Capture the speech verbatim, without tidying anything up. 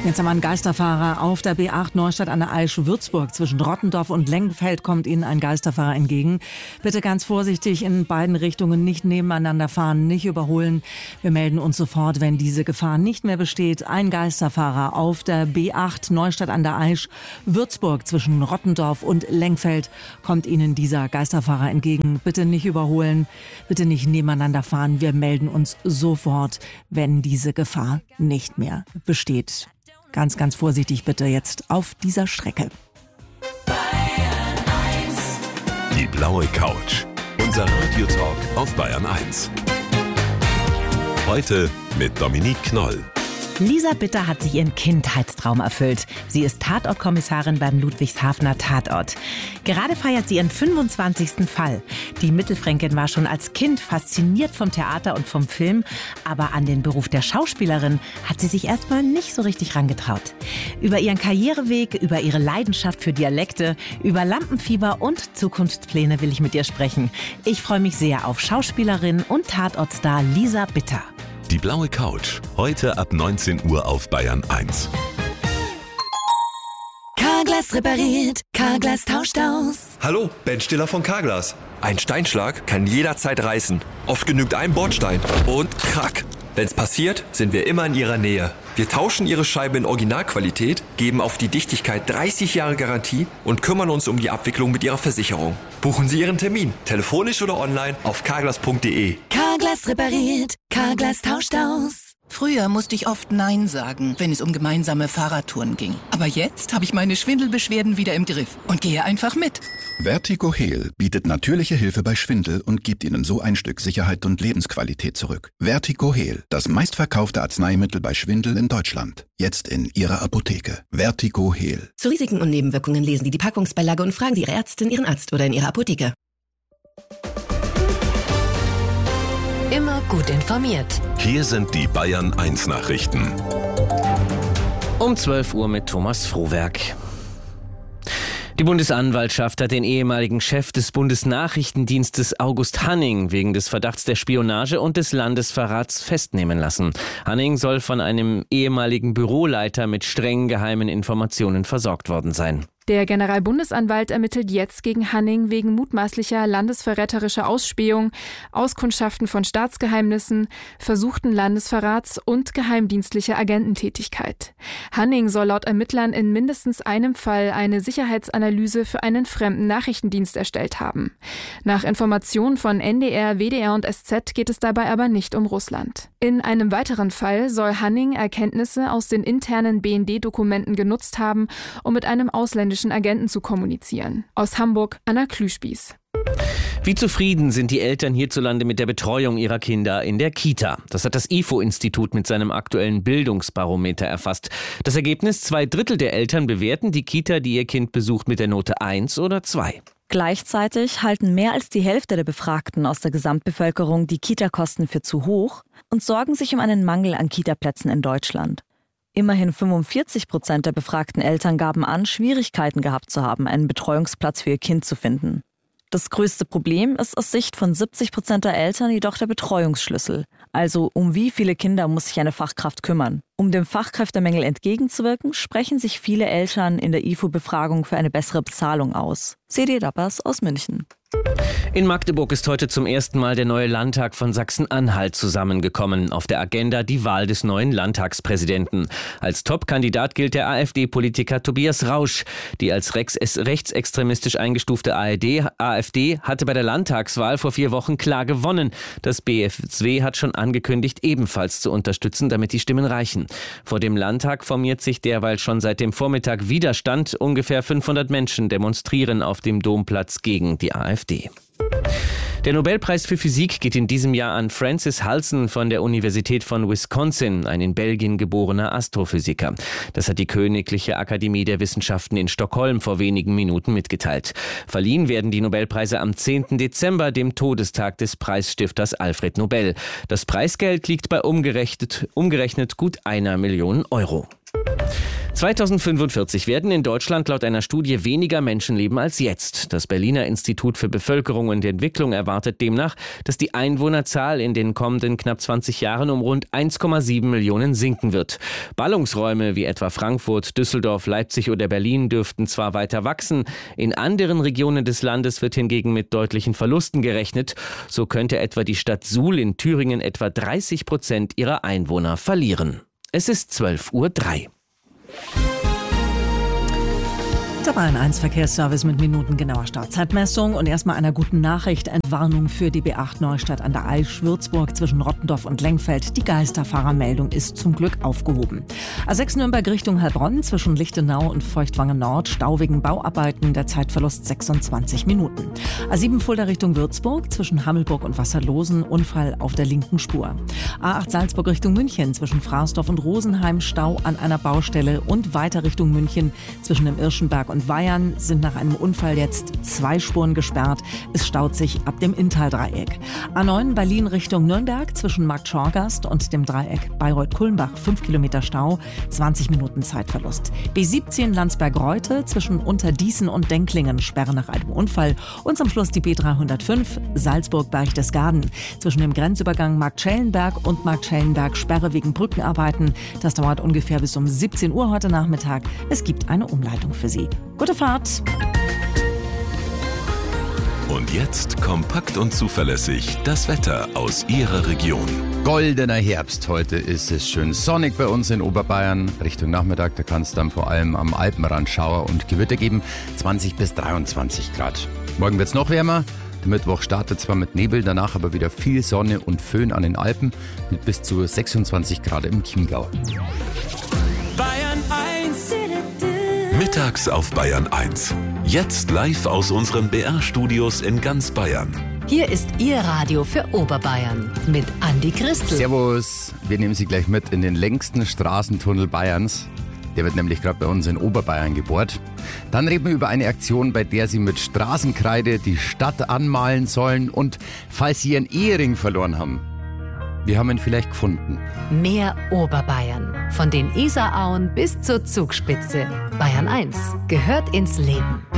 Jetzt haben wir einen Geisterfahrer auf der B acht Neustadt an der Aisch Würzburg. Zwischen Rottendorf und Lengfeld kommt Ihnen ein Geisterfahrer entgegen. Bitte ganz vorsichtig in beiden Richtungen, nicht nebeneinander fahren, nicht überholen. Wir melden uns sofort, wenn diese Gefahr nicht mehr besteht. Ein Geisterfahrer auf der B acht Neustadt an der Aisch Würzburg. Zwischen Rottendorf und Lengfeld kommt Ihnen dieser Geisterfahrer entgegen. Bitte nicht überholen, bitte nicht nebeneinander fahren. Wir melden uns sofort, wenn diese Gefahr nicht mehr besteht. Ganz, ganz vorsichtig bitte jetzt auf dieser Strecke. Die blaue Couch. Unser Radiotalk auf Bayern eins. Heute mit Dominique Knoll. Lisa Bitter hat sich ihren Kindheitstraum erfüllt. Sie ist Tatortkommissarin beim Ludwigshafener Tatort. Gerade feiert sie ihren fünfundzwanzigsten Fall. Die Mittelfränkin war schon als Kind fasziniert vom Theater und vom Film, aber an den Beruf der Schauspielerin hat sie sich erstmal nicht so richtig rangetraut. Über ihren Karriereweg, über ihre Leidenschaft für Dialekte, über Lampenfieber und Zukunftspläne will ich mit ihr sprechen. Ich freue mich sehr auf Schauspielerin und Tatortstar Lisa Bitter. Die blaue Couch. Heute ab neunzehn Uhr auf Bayern eins. Carglass repariert, Carglass tauscht aus. Hallo, Ben Stiller von Carglass. Ein Steinschlag kann jederzeit reißen. Oft genügt ein Bordstein und krack. Wenn's passiert, sind wir immer in Ihrer Nähe. Wir tauschen Ihre Scheibe in Originalqualität, geben auf die Dichtigkeit dreißig Jahre Garantie und kümmern uns um die Abwicklung mit Ihrer Versicherung. Buchen Sie Ihren Termin, telefonisch oder online auf carglass punkt de. Carglass repariert, Carglass tauscht aus. Früher musste ich oft Nein sagen, wenn es um gemeinsame Fahrradtouren ging. Aber jetzt habe ich meine Schwindelbeschwerden wieder im Griff und gehe einfach mit. Vertigo Heal bietet natürliche Hilfe bei Schwindel und gibt Ihnen so ein Stück Sicherheit und Lebensqualität zurück. Vertigo Heal, das meistverkaufte Arzneimittel bei Schwindel in Deutschland. Jetzt in Ihrer Apotheke. Vertigo Heal. Zu Risiken und Nebenwirkungen lesen Sie die Packungsbeilage und fragen Sie Ihre Ärztin, Ihren Arzt oder in Ihrer Apotheke. Immer gut informiert. Hier sind die Bayern eins Nachrichten. Um zwölf Uhr mit Thomas Frohwerk. Die Bundesanwaltschaft hat den ehemaligen Chef des Bundesnachrichtendienstes August Hanning wegen des Verdachts der Spionage und des Landesverrats festnehmen lassen. Hanning soll von einem ehemaligen Büroleiter mit strengen geheimen Informationen versorgt worden sein. Der Generalbundesanwalt ermittelt jetzt gegen Hanning wegen mutmaßlicher landesverräterischer Ausspähung, Auskundschaften von Staatsgeheimnissen, versuchten Landesverrats und geheimdienstlicher Agententätigkeit. Hanning soll laut Ermittlern in mindestens einem Fall eine Sicherheitsanalyse für einen fremden Nachrichtendienst erstellt haben. Nach Informationen von N D R, W D R und S Z geht es dabei aber nicht um Russland. In einem weiteren Fall soll Hanning Erkenntnisse aus den internen B N D-Dokumenten genutzt haben, um mit einem ausländischen Agenten zu kommunizieren. Aus Hamburg, Anna Klüspieß. Wie zufrieden sind die Eltern hierzulande mit der Betreuung ihrer Kinder in der Kita? Das hat das I F O-Institut mit seinem aktuellen Bildungsbarometer erfasst. Das Ergebnis: Zwei Drittel der Eltern bewerten die Kita, die ihr Kind besucht, mit der Note eins oder zwei. Gleichzeitig halten mehr als die Hälfte der Befragten aus der Gesamtbevölkerung die Kita-Kosten für zu hoch und sorgen sich um einen Mangel an Kita-Plätzen in Deutschland. Immerhin fünfundvierzig Prozent der befragten Eltern gaben an, Schwierigkeiten gehabt zu haben, einen Betreuungsplatz für ihr Kind zu finden. Das größte Problem ist aus Sicht von siebzig Prozent der Eltern jedoch der Betreuungsschlüssel. Also um wie viele Kinder muss sich eine Fachkraft kümmern? Um dem Fachkräftemangel entgegenzuwirken, sprechen sich viele Eltern in der I F O-Befragung für eine bessere Bezahlung aus. C D Dappers aus München. In Magdeburg ist heute zum ersten Mal der neue Landtag von Sachsen-Anhalt zusammengekommen. Auf der Agenda die Wahl des neuen Landtagspräsidenten. Als Top-Kandidat gilt der AfD-Politiker Tobias Rausch. Die als rechtsextremistisch eingestufte A f D hatte bei der Landtagswahl vor vier Wochen klar gewonnen. Das B F S W hat schon angekündigt, ebenfalls zu unterstützen, damit die Stimmen reichen. Vor dem Landtag formiert sich derweil schon seit dem Vormittag Widerstand. Ungefähr fünfhundert Menschen demonstrieren auf dem Domplatz gegen die A f D. Der Nobelpreis für Physik geht in diesem Jahr an Francis Halson von der Universität von Wisconsin, ein in Belgien geborener Astrophysiker. Das hat die Königliche Akademie der Wissenschaften in Stockholm vor wenigen Minuten mitgeteilt. Verliehen werden die Nobelpreise am zehnten Dezember, dem Todestag des Preisstifters Alfred Nobel. Das Preisgeld liegt bei umgerechnet, umgerechnet gut einer Million Euro. zweitausendfünfundvierzig werden in Deutschland laut einer Studie weniger Menschen leben als jetzt. Das Berliner Institut für Bevölkerung und Entwicklung erwartet demnach, dass die Einwohnerzahl in den kommenden knapp zwanzig Jahren um rund eins Komma sieben Millionen sinken wird. Ballungsräume wie etwa Frankfurt, Düsseldorf, Leipzig oder Berlin dürften zwar weiter wachsen, in anderen Regionen des Landes wird hingegen mit deutlichen Verlusten gerechnet. So könnte etwa die Stadt Suhl in Thüringen etwa dreißig Prozent ihrer Einwohner verlieren. Es ist zwölf Uhr drei. Der Bayern eins Verkehrsservice mit minutengenauer Startzeitmessung und erstmal einer guten Nachricht. Entwarnung für die B acht Neustadt an der Aisch, Würzburg zwischen Rottendorf und Lengfeld. Die Geisterfahrermeldung ist zum Glück aufgehoben. A sechs Nürnberg Richtung Heilbronn zwischen Lichtenau und Feuchtwangen Nord. Stau wegen Bauarbeiten, der Zeitverlust sechsundzwanzig Minuten. A sieben Fulda Richtung Würzburg zwischen Hammelburg und Wasserlosen. Unfall auf der linken Spur. A acht Salzburg Richtung München zwischen Fraßdorf und Rosenheim. Stau an einer Baustelle und weiter Richtung München zwischen dem Irschenberg und Weyern sind nach einem Unfall jetzt zwei Spuren gesperrt. Es staut sich ab dem Inntal-Dreieck. A neun Berlin Richtung Nürnberg zwischen Markt Schorgast und dem Dreieck Bayreuth-Kulmbach fünf Kilometer Stau, zwanzig Minuten Zeitverlust. B siebzehn Landsberg-Reute zwischen Unterdießen und Denklingen Sperre nach einem Unfall. Und zum Schluss die B dreihundertfünf Salzburg-Berchtesgaden zwischen dem Grenzübergang Marktschellenberg und Marktschellenberg Sperre wegen Brückenarbeiten. Das dauert ungefähr bis um siebzehn Uhr heute Nachmittag. Es gibt eine Umleitung für Sie. Gute Fahrt! Und jetzt kompakt und zuverlässig das Wetter aus Ihrer Region. Goldener Herbst. Heute ist es schön sonnig bei uns in Oberbayern. Richtung Nachmittag, da kann es dann vor allem am Alpenrand Schauer und Gewitter geben. zwanzig bis dreiundzwanzig Grad. Morgen wird es noch wärmer. Der Mittwoch startet zwar mit Nebel, danach aber wieder viel Sonne und Föhn an den Alpen mit bis zu sechsundzwanzig Grad im Chiemgau. Bayern eins. Mittags auf Bayern eins. Jetzt live aus unseren B R-Studios in ganz Bayern. Hier ist Ihr Radio für Oberbayern mit Andi Christel. Servus, wir nehmen Sie gleich mit in den längsten Straßentunnel Bayerns. Der wird nämlich gerade bei uns in Oberbayern gebohrt. Dann reden wir über eine Aktion, bei der Sie mit Straßenkreide die Stadt anmalen sollen. Und falls Sie Ihren Ehering verloren haben, wir haben ihn vielleicht gefunden. Mehr Oberbayern. Von den Isarauen bis zur Zugspitze. Bayern eins gehört ins Leben.